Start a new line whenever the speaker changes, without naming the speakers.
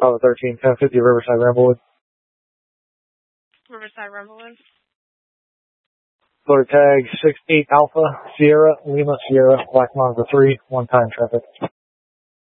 Bravo 13, 1050 Riverside Ramblewood.
Riverside Ramblewood.
Florida tag 68 Alpha Sierra Lima Sierra Black Monza 3, one-time traffic.